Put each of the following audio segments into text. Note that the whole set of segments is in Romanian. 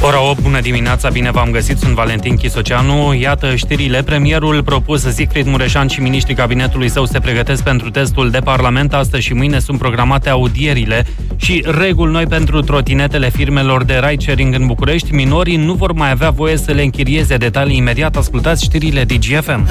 Ora 8, bună dimineața, bine v-am găsit, sunt Valentin Chisoceanu. Iată știrile. Premierul propus Zicfried Mureșan și miniștrii cabinetului său se pregătesc pentru testul de parlament. Astăzi și mâine sunt programate audierile și reguli noi pentru trotinetele firmelor de ride-sharing în București. Minorii nu vor mai avea voie să le închirieze. Detalii imediat, ascultați știrile DGFM.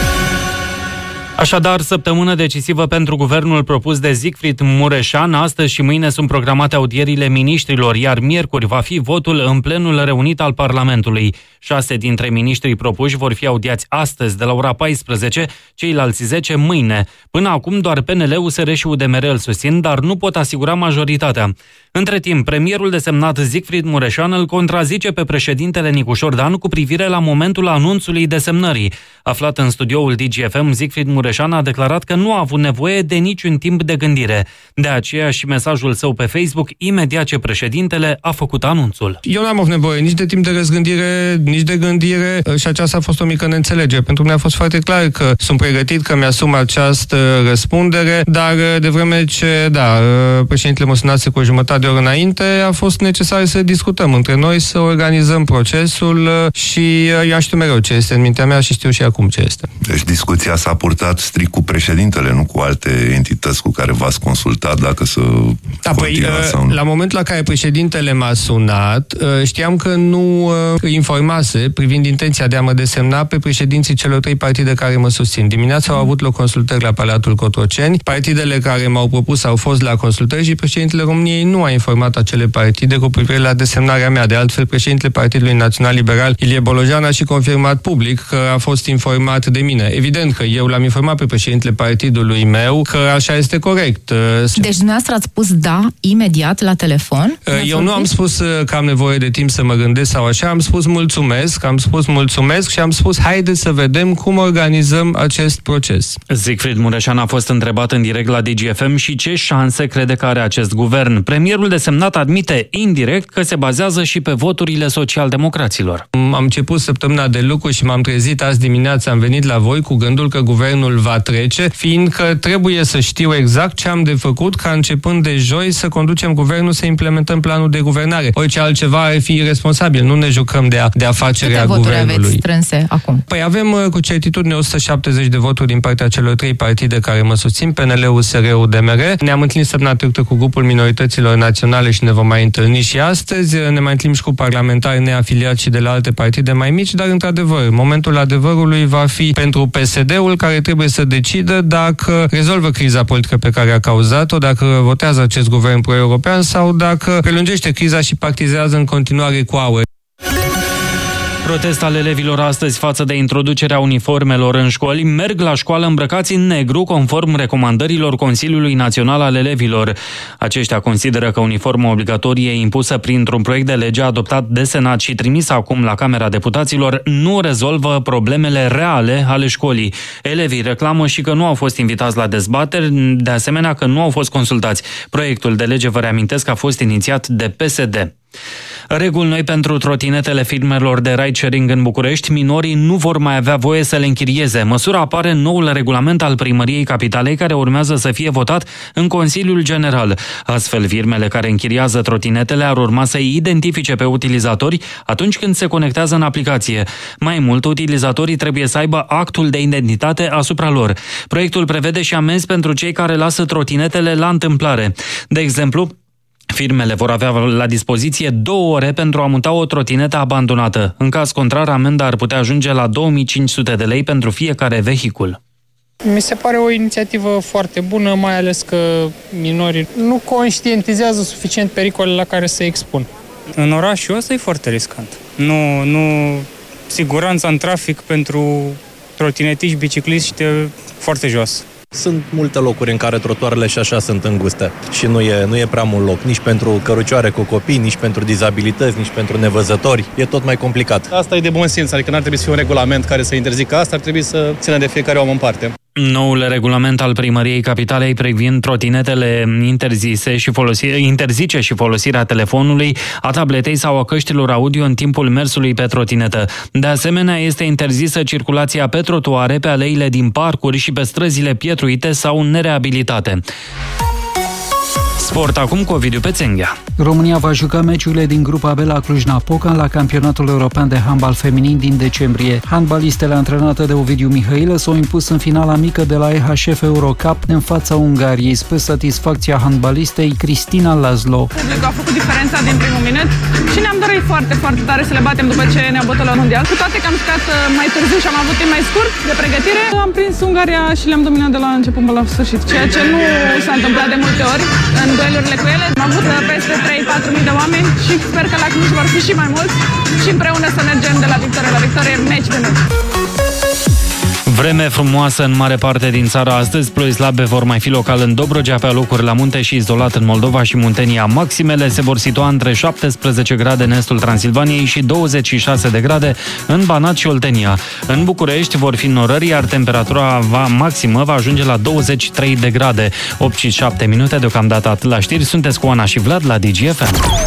Așadar, săptămână decisivă pentru guvernul propus de Zicfried Mureșan. Astăzi și mâine sunt programate audierile miniștrilor, iar miercuri va fi votul în plenul reunit al Parlamentului. 6 dintre miniștrii propuși vor fi audiați astăzi de la ora 14, ceilalți 10 mâine. Până acum doar PNL, USR și UDMR îl susțin, dar nu pot asigura majoritatea. Între timp, premierul desemnat Zicfried Mureșan îl contrazice pe președintele Nicușor Dan cu privire la momentul anunțului desemnării. Aflat în studioul DGFM, Zicfried Mureșan a declarat că nu a avut nevoie de niciun timp de gândire. De aceea și mesajul său pe Facebook, imediat ce președintele a făcut anunțul. Eu n-am avut nevoie nici de timp de răzgândire, nici de gândire și aceasta a fost o mică neînțelegere. Pentru mine a fost foarte clar că sunt pregătit, că mi-asum această răspundere, dar de vreme ce, președintele mă sunase cu o jumătate de oră înainte, a fost necesar să discutăm între noi, să organizăm procesul și eu știu mereu ce este în mintea mea și știu și acum ce este. Deci discuția s-a purtat strict cu președintele, nu cu alte entități cu care v-ați consultat dacă să continua sau nu? La momentul la care președintele m-a sunat, știam că nu informase privind intenția de a mă desemna pe președinții celor 3 partide care mă susțin. Dimineața au avut loc consultări la Palatul Cotroceni. Partidele care m-au propus au fost la consultări și președintele României nu a informat acele partide cu privire la desemnarea mea. De altfel, președintele Partidului Național Liberal, Ilie Bolojan, a și confirmat public că a fost informat de mine. Evident că eu l-am informat pe președintele partidului meu că așa este corect. Deci dumneavoastră ați spus da imediat la telefon? Eu nu am spus că am nevoie de timp să mă gândesc sau așa, am spus mulțumesc și am spus haideți să vedem cum organizăm acest proces. Zicfried Mureșan a fost întrebat în direct la DGFM și ce șanse crede că are acest guvern. Premierul desemnat admite indirect că se bazează și pe voturile socialdemocraților. Am început săptămâna de lucru și m-am trezit azi dimineața, am venit la voi cu gândul că guvernul va trece, fiindcă trebuie să știu exact ce am de făcut ca începând de joi să conducem guvernul, să implementăm planul de guvernare. Orice altceva ar fi irresponsabil, nu ne jucăm de afacerea guvernului. Câte voturi aveți strânse acum? Păi avem cu certitudine 170 de voturi din partea celor 3 partide care mă susțin, PNL, USR, UDMR. Ne-am întâlnit săptămâna trecută cu grupul minorităților naționale și ne vom mai întâlni și astăzi. Ne mai întâlnim și cu parlamentari neafiliați și de la alte partide mai mici, dar într-adevăr, momentul adevărului va fi pentru PSD-ul, care trebuie să decidă dacă rezolvă criza politică pe care a cauzat-o, dacă votează acest guvern pro-european sau dacă prelungește criza și partizează în continuare cu aur. Protest al elevilor astăzi față de introducerea uniformelor în școli. Merg la școală îmbrăcați în negru, conform recomandărilor Consiliului Național al Elevilor. Aceștia consideră că uniforma obligatorie impusă printr-un proiect de lege adoptat de Senat și trimis acum la Camera Deputaților nu rezolvă problemele reale ale școlii. Elevii reclamă și că nu au fost invitați la dezbateri, de asemenea că nu au fost consultați. Proiectul de lege, vă reamintesc, a fost inițiat de PSD. Reguli noi pentru trotinetele firmelor de ride-sharing în București. Minorii nu vor mai avea voie să le închirieze. Măsura apare în noul regulament al Primăriei Capitalei, care urmează să fie votat în Consiliul General. Astfel, firmele care închiriază trotinetele ar urma să-i identifice pe utilizatori atunci când se conectează în aplicație. Mai mult, utilizatorii trebuie să aibă actul de identitate asupra lor. Proiectul prevede și amenzi pentru cei care lasă trotinetele la întâmplare. De exemplu, firmele vor avea la dispoziție 2 ore pentru a muta o trotinetă abandonată. În caz contrar, amenda ar putea ajunge la 2500 de lei pentru fiecare vehicul. Mi se pare o inițiativă foarte bună, mai ales că minorii nu conștientizează suficient pericolele la care se expun. În orașul ăsta e foarte riscant. Nu siguranța în trafic pentru trotinetiști, bicicliști e foarte jos. Sunt multe locuri în care trotuarele și așa sunt înguste și nu e prea mult loc, nici pentru cărucioare cu copii, nici pentru dizabilități, nici pentru nevăzători. E tot mai complicat. Asta e de bun simț, adică n-ar trebui să fie un regulament care să interzică asta, ar trebui să țină de fiecare om în parte. Noul regulament al Primăriei Capitalei privind trotinetele interzice și folosirea telefonului, a tabletei sau a căștilor audio în timpul mersului pe trotinetă. De asemenea, este interzisă circulația pe trotuare, pe aleile din parcuri și pe străzile pietruite sau nereabilitate. Sport acum cu Ovidiu Pețenghea. România va juca meciurile din grupa B la Cluj-Napoca la campionatul european de handbal feminin din decembrie. Handbalistele antrenate de Ovidiu Mihailă s-au impus în finala mică de la EHF Eurocup în fața Ungariei, spre satisfacția handbalistei Cristina Laszlo. Publicul a făcut diferența din primul minut și ne-am dorit foarte, foarte tare să le batem după ce ne-au bătut la mondial. Cu toate că am jucat mai târziu și am avut timp mai scurt de pregătire, am prins Ungaria și le-am dominat de la început până la sfârșit, ceea ce nu s-a întâmplat de multe ori în duelurile cu ele. Am avut peste 3-4 mii de oameni și sper că la Cluj vor fi și mai mulți și împreună să mergem de la victorie la victorie, meci de meci. Vreme frumoasă în mare parte din țară astăzi, ploi slabe vor mai fi local în Dobrogea, pe alocuri la munte și izolat în Moldova și Muntenia. Maximele se vor situa între 17 grade în estul Transilvaniei și 26 de grade în Banat și Oltenia. În București vor fi norări, iar temperatura maximă va ajunge la 23 de grade. 8 și 7 minute deocamdată atât la știri. Sunteți cu Ana și Vlad la DGFM.